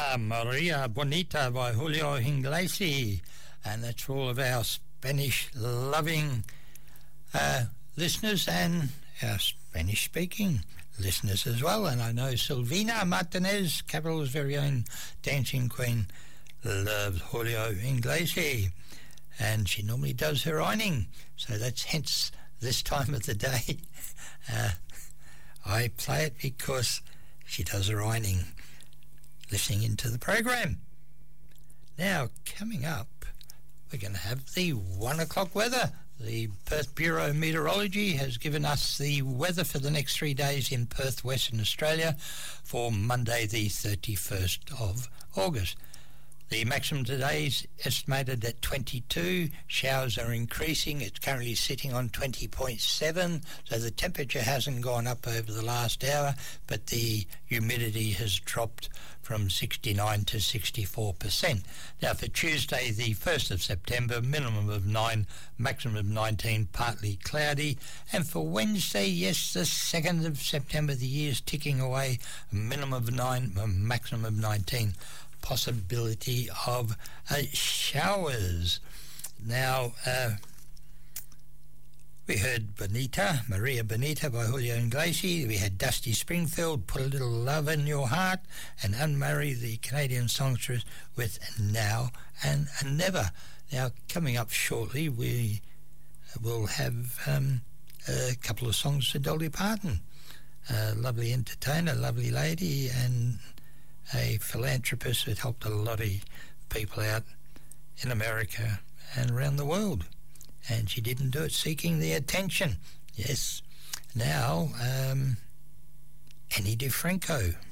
Maria Bonita by Julio Iglesias, and that's for all of our Spanish-loving listeners and our Spanish-speaking listeners as well. And I know Silvina Martinez, Capital's very own dancing queen, loves Julio Iglesias, and she normally does her ironing, so that's hence this time of the day. I play it because she does her ironing, listening into the program. Now, coming up, we're going to have the 1 o'clock weather. The Perth Bureau of Meteorology has given us the weather for the next 3 days in Perth, Western Australia, for Monday the 31st of August. The maximum today is estimated at 22. Showers are increasing. It's currently sitting on 20.7, so the temperature hasn't gone up over the last hour, but the humidity has dropped from 69 to 64%. Now for Tuesday, the 1st of September, minimum of 9, maximum of 19, partly cloudy. And for Wednesday, yes, the 2nd of September, the year's ticking away, minimum of 9, maximum of 19. Possibility of showers. Now, we heard Maria Bonita by Julio Iglesias. We had Dusty Springfield, Put a Little Love in Your Heart, and Anne-Marie, the Canadian songstress, with Now and Never. Now, coming up shortly, we will have a couple of songs for Dolly Parton, a lovely entertainer, lovely lady, and a philanthropist that helped a lot of people out in America and around the world. And she didn't do it seeking the attention. Yes. Now, Annie DiFranco.